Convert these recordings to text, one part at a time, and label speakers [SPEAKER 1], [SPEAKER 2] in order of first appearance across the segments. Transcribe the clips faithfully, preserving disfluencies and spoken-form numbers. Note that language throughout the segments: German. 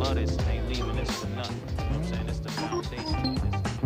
[SPEAKER 1] artists ain't leaving this for nothing. You know what I'm saying? It's the foundation.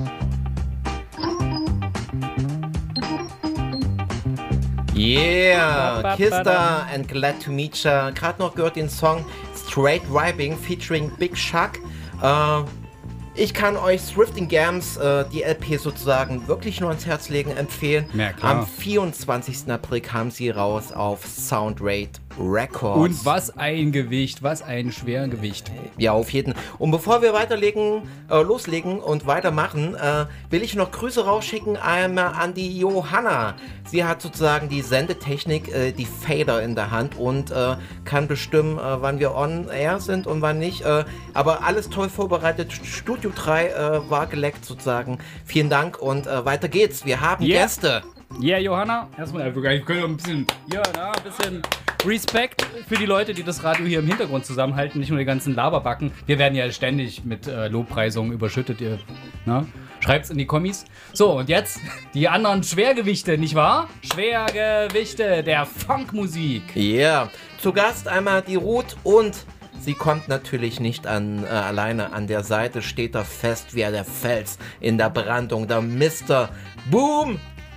[SPEAKER 2] Yeah, Kista and Glad to Meet Ya. Gerade noch gehört den Song Straight Vibing featuring Big Shaq. Äh, ich kann euch Thrifting Gams, äh, die L P sozusagen, wirklich nur ans Herz legen, empfehlen.
[SPEAKER 3] Ja, klar.
[SPEAKER 2] Am vierundzwanzigsten April kam sie raus auf Soundrate Records.
[SPEAKER 3] Und was ein Gewicht, was ein Schwergewicht.
[SPEAKER 2] Ja, auf jeden. Und bevor wir weiterlegen, äh, loslegen und weitermachen, äh, will ich noch Grüße rausschicken einmal an die Johanna. Sie hat sozusagen die Sendetechnik, äh, die Fader in der Hand und äh, kann bestimmen, äh, wann wir on air sind und wann nicht. Äh, aber alles toll vorbereitet. Studio drei äh, war geleckt sozusagen. Vielen Dank und äh, weiter geht's. Wir haben
[SPEAKER 3] Yeah.
[SPEAKER 2] Gäste.
[SPEAKER 3] Ja, yeah, Johanna, erstmal, wir können ein bisschen, ja, na, ein bisschen Respekt für die Leute, die das Radio hier im Hintergrund zusammenhalten, nicht nur die ganzen Laberbacken. Wir werden ja ständig mit äh, Lobpreisungen überschüttet, ihr, ne? Schreibt's in die Kommis. So, und jetzt die anderen Schwergewichte, nicht wahr? Schwergewichte der Funkmusik.
[SPEAKER 2] Ja, yeah. Zu Gast einmal die Ruth und sie kommt natürlich nicht an, äh, alleine. An der Seite steht er fest wie der Fels in der Brandung, der Mister Boom.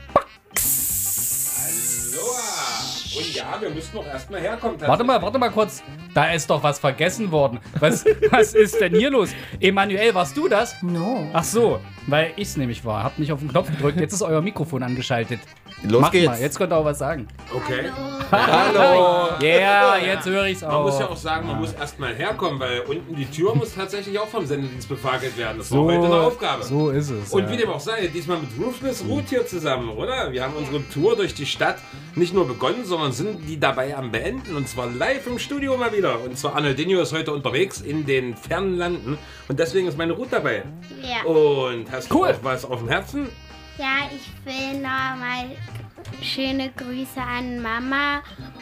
[SPEAKER 4] Und ja, wir müssen noch erstmal herkommen.
[SPEAKER 3] Warte mal, warte mal kurz. Da ist doch was vergessen worden. Was, was ist denn hier los? Emanuel, warst du das?
[SPEAKER 5] No.
[SPEAKER 3] Ach so, weil ich's nämlich war. Hab nicht auf den Knopf gedrückt. Jetzt ist euer Mikrofon angeschaltet.
[SPEAKER 2] Los
[SPEAKER 3] Macht
[SPEAKER 2] geht's.
[SPEAKER 3] mal, jetzt könnt ihr auch was sagen.
[SPEAKER 4] Okay.
[SPEAKER 2] Hallo.
[SPEAKER 3] Ja, yeah, jetzt höre ich's
[SPEAKER 4] Man
[SPEAKER 3] auch.
[SPEAKER 4] muss ja auch sagen, man muss erstmal herkommen, weil unten die Tür muss tatsächlich auch vom Sendedienst befagelt werden. Das
[SPEAKER 3] so,
[SPEAKER 4] war heute eine Aufgabe.
[SPEAKER 3] So ist es.
[SPEAKER 4] Und
[SPEAKER 3] ja.
[SPEAKER 4] wie dem auch sei, diesmal mit Ruthless Root hier zusammen, oder? Wir haben unsere Tour durch die Stadt nicht nur begonnen, sondern sind die dabei am Beenden. Und zwar live im Studio mal wieder. Und zwar Arnoldinho ist heute unterwegs in den fernen Landen. Und deswegen ist meine Ruth dabei.
[SPEAKER 6] Ja.
[SPEAKER 4] Und hast
[SPEAKER 3] Cool.
[SPEAKER 4] du auch was auf dem Herzen?
[SPEAKER 6] Ja, ich will nochmal schöne Grüße an Mama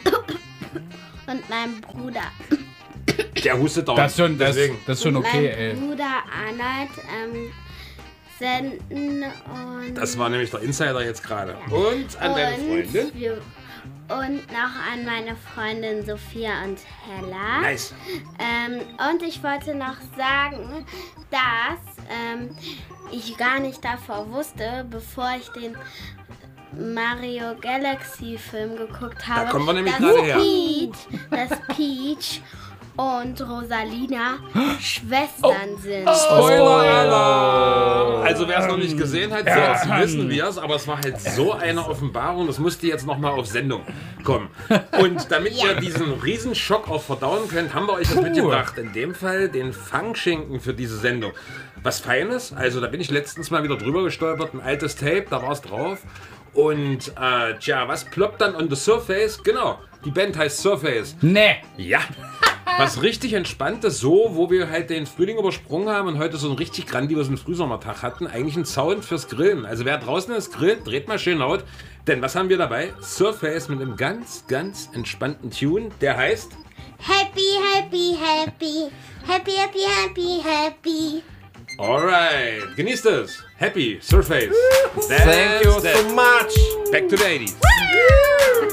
[SPEAKER 6] und meinen Bruder.
[SPEAKER 4] Der hustet dauernd.
[SPEAKER 3] Das ist schon, das,
[SPEAKER 4] Deswegen.
[SPEAKER 3] das ist schon okay,
[SPEAKER 6] Mein
[SPEAKER 3] ey.
[SPEAKER 6] Bruder Arnold ähm, senden und...
[SPEAKER 4] Das war nämlich der Insider jetzt gerade. Und an deine Freundin?
[SPEAKER 6] wir- Und noch an meine Freundin Sophia und Hella.
[SPEAKER 4] Nice.
[SPEAKER 6] Ähm, und ich wollte noch sagen, dass ähm, ich gar nicht davor wusste, bevor ich den Mario Galaxy Film geguckt habe,
[SPEAKER 4] kommen wir nämlich
[SPEAKER 6] dass,
[SPEAKER 4] gerade her.
[SPEAKER 6] Peach, dass Peach und Rosalina Schwestern sind.
[SPEAKER 4] Spoiler-Alarm! Also wer es noch nicht gesehen hat, jetzt wissen wir es, aber es war halt so eine Offenbarung, das musste jetzt nochmal auf Sendung kommen. Und damit ihr diesen Riesenschock auch verdauen könnt, haben wir euch das mitgebracht. In dem Fall den Fangschinken für diese Sendung. Was Feines, also da bin ich letztens mal wieder drüber gestolpert, ein altes Tape, da war es drauf. Und äh, tja, was ploppt dann on the surface? Genau, die Band heißt Surface.
[SPEAKER 3] Nee.
[SPEAKER 4] Ja. Was richtig entspanntes, so, wo wir halt den Frühling übersprungen haben und heute so einen richtig grandiosen Frühsommertag hatten. Eigentlich ein Sound fürs Grillen. Also wer draußen ist, grillt, dreht mal schön laut. Denn was haben wir dabei? Surface mit einem ganz, ganz entspannten Tune, der heißt...
[SPEAKER 6] Happy, happy, happy. Happy, happy, happy, happy.
[SPEAKER 4] Alright, genießt es. Happy, Surface.
[SPEAKER 2] Thank you
[SPEAKER 4] That's
[SPEAKER 2] so much.
[SPEAKER 4] Back to the eighties.